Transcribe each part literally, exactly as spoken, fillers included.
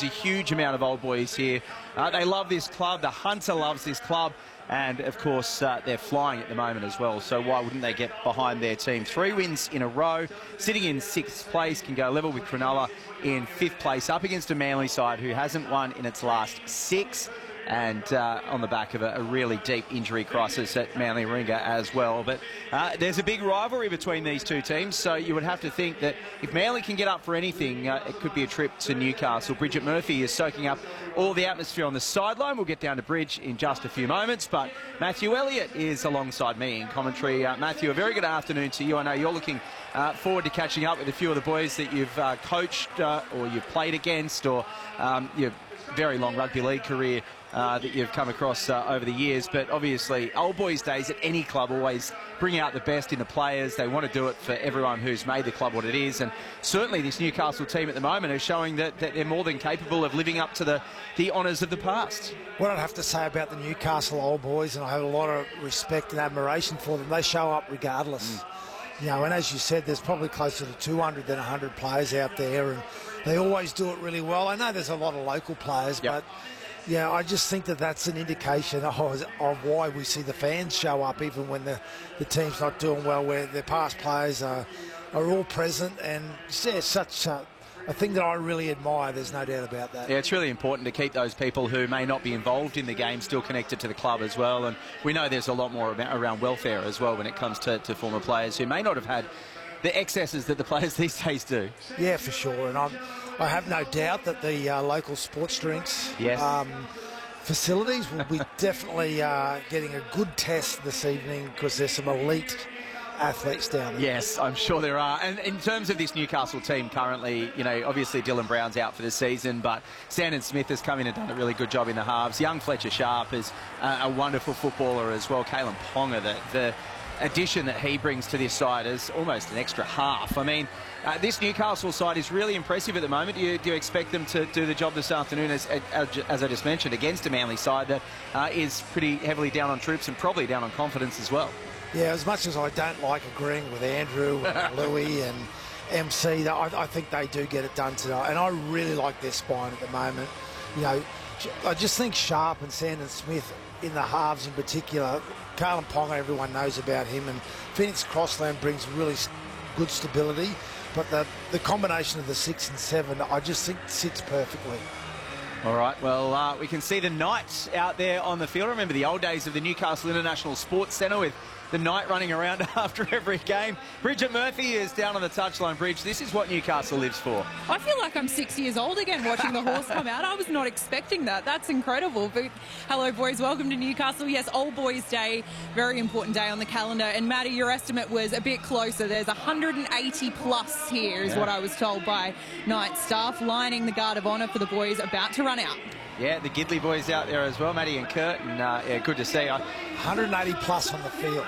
There's a huge amount of old boys here. Uh, they love this club. The Hunter loves this club. And, of course, uh, they're flying at the moment as well. So why wouldn't they get behind their team? Three wins in a row, sitting in sixth place, can go level with Cronulla in fifth place, up against a Manly side who hasn't won in its last six. And uh, on the back of a, a really deep injury crisis at Manly Warringah as well. But uh, there's a big rivalry between these two teams, so you would have to think that if Manly can get up for anything, uh, it could be a trip to Newcastle. Bridget Murphy is soaking up all the atmosphere on the sideline. We'll get down to Bridge in just a few moments, but Matthew Elliott is alongside me in commentary. Uh, Matthew, a very good afternoon to you. I know you're looking uh, forward to catching up with a few of the boys that you've uh, coached uh, or you've played against, or um, your very long rugby league career Uh, that you've come across uh, over the years. But obviously old boys days at any club always bring out the best in the players. They want to do it for everyone who's made the club what it is, and certainly this Newcastle team at the moment is showing that, that they're more than capable of living up to the, the honours of the past. What I'd have to say about the Newcastle old boys, and I have a lot of respect and admiration for them, they show up regardless. Mm. You know, and as you said, there's probably closer to two hundred than one hundred players out there, and they always do it really well. I know there's a lot of local players, yep. but yeah, I just think that that's an indication of, of why we see the fans show up even when the, the team's not doing well, where their past players are, are all present, and yeah, it's such a, a thing that I really admire, there's no doubt about that. Yeah, it's really important to keep those people who may not be involved in the game still connected to the club as well, and we know there's a lot more about, around welfare as well when it comes to, to former players who may not have had the excesses that the players these days do. Yeah, for sure, and I'm I have no doubt that the uh, local sports drinks yes. um, facilities will be definitely uh, getting a good test this evening, because there's some elite athletes down there. Yes, I'm sure there are. And in terms of this Newcastle team currently, you know, obviously Dylan Brown's out for the season, but Sandon Smith has come in and done a really good job in the halves. Young Fletcher Sharp is uh, a wonderful footballer as well. Kalen Ponga, the, the addition that he brings to this side is almost an extra half. I mean, uh, this Newcastle side is really impressive at the moment. Do you, do you expect them to do the job this afternoon, as, as, as I just mentioned, against a Manly side that uh, is pretty heavily down on troops and probably down on confidence as well? Yeah, as much as I don't like agreeing with Andrew and Louis and M C, I, I think they do get it done tonight. And I really like their spine at the moment. You know, I just think Sharp and Sandon Smith in the halves in particular. Kalen Ponga, everyone knows about him, and Phoenix Crossland brings really good stability. But the, the combination of the six and seven, I just think sits perfectly. All right, well, uh, we can see the Knights out there on the field. I remember the old days of the Newcastle International Sports Centre with the Knight running around after every game. Bridget Murphy is down on the touchline. Bridge, this is what Newcastle lives for. I feel like I'm six years old again watching the horse come out. I was not expecting that. That's incredible. But hello, boys. Welcome to Newcastle. Yes, Old Boys Day, very important day on the calendar. And, Matty, your estimate was a bit closer. There's one hundred eighty plus here, is yeah. what I was told by Knight staff, lining the Guard of Honour for the boys about to run out. Yeah, the Gidley boys out there as well, Matty and Kurt, and uh, yeah, good to see. one hundred eighty plus on the field.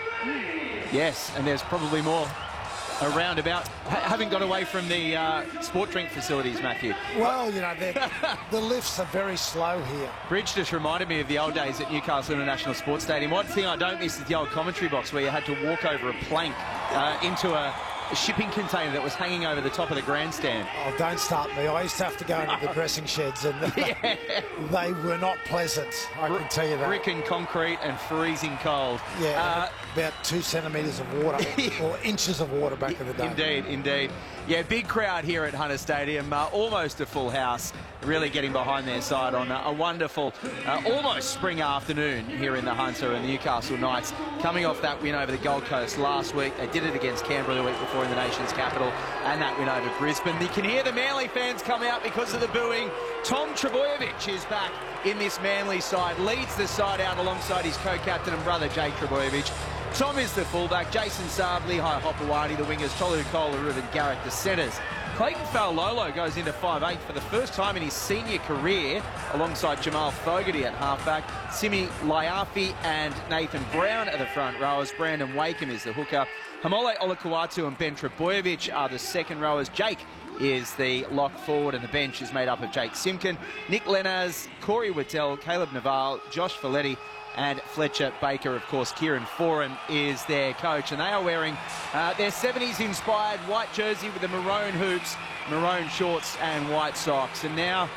Yes, and there's probably more around about. Ha haven't got away from the uh, sport drink facilities, Matthew. Well, you know, the lifts are very slow here. Bridge just reminded me of the old days at Newcastle International Sports Stadium. One thing I don't miss is the old commentary box where you had to walk over a plank uh, into a A shipping container that was hanging over the top of the grandstand. Oh, don't start me. I used to have to go into the dressing sheds, and yeah. they were not pleasant, I Br can tell you that. Brick and concrete and freezing cold. Yeah, uh, about two centimetres of water, or inches of water back in the day. Indeed, indeed. Yeah, big crowd here at Hunter Stadium, uh, almost a full house, really getting behind their side on a, a wonderful, uh, almost spring afternoon here in the Hunter, and the Newcastle Knights coming off that win over the Gold Coast last week. They did it against Canberra the week before in the nation's capital, and that win over Brisbane. You can hear the Manly fans come out because of the booing. Tom Trbojevic is back in this Manly side, leads the side out alongside his co-captain and brother Jake Trbojevic. Tom is the fullback, Jason Saab, Lehigh Hopewadi, the wingers, Tolu Kolarov and Garrick, the centres. Clayton Faulolo goes into five eight for the first time in his senior career, alongside Jamal Fogarty at halfback. Simi Laiafi and Nathan Brown are the front rowers. Brandon Wakeham is the hooker. Hamole Olakuatu and Ben Trbojevic are the second rowers. Jake is the lock forward, and the bench is made up of Jake Simkin, Nick Lenaz, Corey Waddell, Caleb Naval, Josh Folletti, and Fletcher Baker. Of course, Kieran Foran is their coach, and they are wearing uh, their seventies inspired white jersey with the maroon hoops, maroon shorts and white socks. And now